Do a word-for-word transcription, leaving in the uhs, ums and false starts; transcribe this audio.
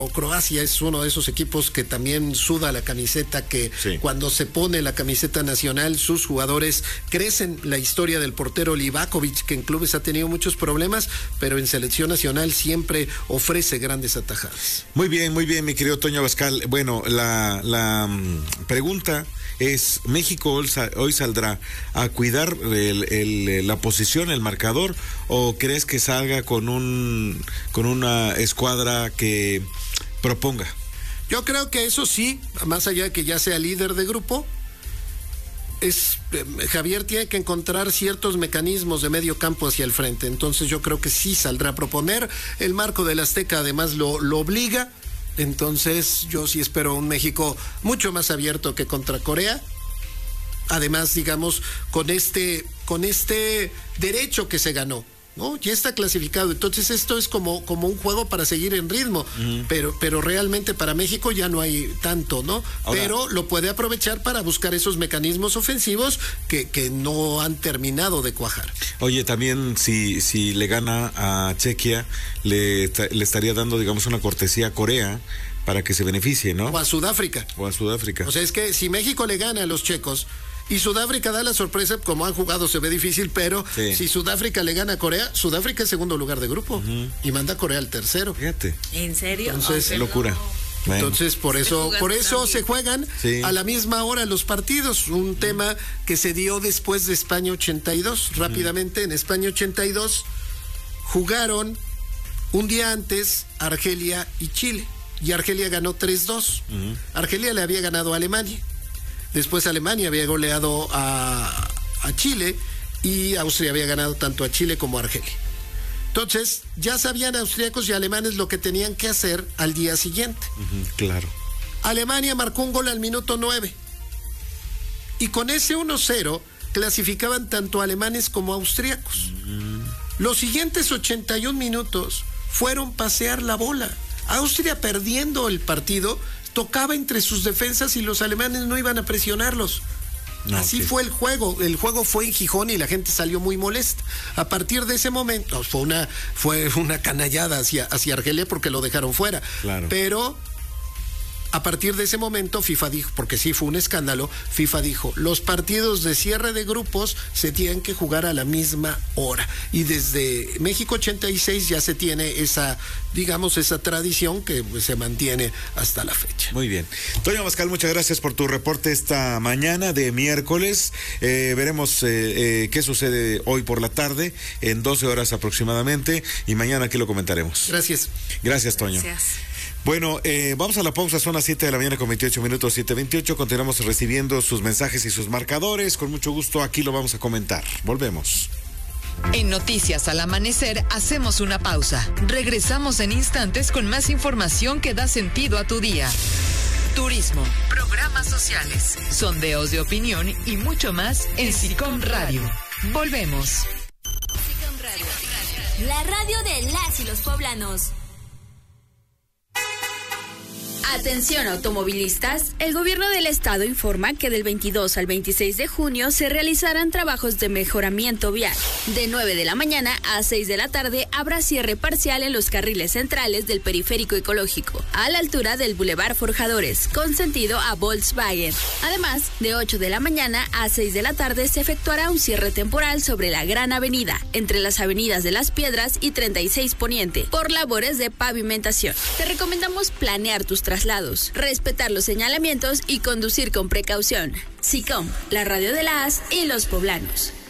O Croacia es uno de esos equipos que también suda la camiseta, que sí. Cuando se pone la camiseta nacional, sus jugadores crecen. La historia del portero Livakovic, que en clubes ha tenido muchos problemas, pero en selección nacional siempre ofrece grandes atajadas. Muy bien, muy bien, mi querido Toño Abascal. Bueno, la, la um, pregunta es, ¿México hoy saldrá a cuidar el, el, la posición, el marcador, o crees que salga con un con una escuadra que proponga? Yo creo que eso sí, más allá de que ya sea líder de grupo, es eh, Javier tiene que encontrar ciertos mecanismos de medio campo hacia el frente. Entonces yo creo que sí saldrá a proponer. El marco del Azteca además lo, lo obliga. Entonces yo sí espero un México mucho más abierto que contra Corea. Además, digamos, con este, con este derecho que se ganó, ¿no? Ya está clasificado. Entonces esto es como, como un juego para seguir en ritmo, uh-huh. pero, pero realmente para México ya no hay tanto, ¿no? Ahora, pero lo puede aprovechar para buscar esos mecanismos ofensivos que, que no han terminado de cuajar. Oye, también si, si le gana a Chequia, le, le estaría dando, digamos, una cortesía a Corea para que se beneficie, ¿no? O a Sudáfrica. O a Sudáfrica. O sea, es que si México le gana a los checos y Sudáfrica da la sorpresa, como han jugado se ve difícil, pero sí. Si Sudáfrica le gana a Corea, Sudáfrica es segundo lugar de grupo, uh-huh. y manda a Corea al tercero. Fíjate. ¿En serio? Entonces, oh, locura. Bueno. Entonces, por eso, por eso también se juegan sí. a la misma hora los partidos. Un uh-huh. tema que se dio después de España ochenta y dos. Uh-huh. Rápidamente, en España ochenta y dos jugaron un día antes Argelia y Chile. Y Argelia ganó tres dos. Uh-huh. Argelia le había ganado a Alemania. Después Alemania había goleado a, a Chile y Austria había ganado tanto a Chile como a Argelia. Entonces, ya sabían austríacos y alemanes lo que tenían que hacer al día siguiente. Uh-huh, claro. Alemania marcó un gol al minuto nueve. Y con ese uno cero clasificaban tanto alemanes como austríacos. Uh-huh. Los siguientes ochenta y un minutos fueron pasear la bola. Austria, perdiendo el partido, tocaba entre sus defensas y los alemanes no iban a presionarlos. No, Así okay. fue el juego. El juego fue en Gijón y la gente salió muy molesta. A partir de ese momento fue una, fue una canallada hacia, hacia Argelia porque lo dejaron fuera. Claro. Pero a partir de ese momento FIFA dijo, porque sí fue un escándalo, FIFA dijo, los partidos de cierre de grupos se tienen que jugar a la misma hora. Y desde México ochenta y seis ya se tiene esa, digamos, esa tradición que pues, se mantiene hasta la fecha. Muy bien. Toño Abascal, muchas gracias por tu reporte esta mañana de miércoles. Eh, veremos eh, eh, qué sucede hoy por la tarde, en doce horas aproximadamente, y mañana aquí lo comentaremos. Gracias. Gracias, Toño. Gracias. Bueno, eh, vamos a la pausa, son las siete de la mañana con veintiocho minutos, siete veintiocho, continuamos recibiendo sus mensajes y sus marcadores, con mucho gusto aquí lo vamos a comentar, volvemos. En Noticias al Amanecer hacemos una pausa, regresamos en instantes con más información que da sentido a tu día. Turismo, programas sociales, sondeos de opinión y mucho más en SICOM Radio. Volvemos. SICOM Radio, la radio de las y los poblanos. Atención automovilistas, el gobierno del estado informa que del veintidós al veintiséis de junio se realizarán trabajos de mejoramiento vial. De nueve de la mañana a seis de la tarde habrá cierre parcial en los carriles centrales del periférico ecológico, a la altura del Boulevard Forjadores, con sentido a Volkswagen. Además, de ocho de la mañana a seis de la tarde se efectuará un cierre temporal sobre la Gran Avenida, entre las avenidas de Las Piedras y treinta y seis Poniente, por labores de pavimentación. Te recomendamos planear tus traslados, respetar los señalamientos y conducir con precaución. SICOM, la radio de las y los poblanos.